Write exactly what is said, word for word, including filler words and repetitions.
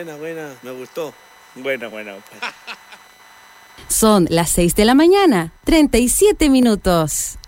buena, buena, me gustó. Buena, buena. Son las seis de la mañana, treinta y siete minutos.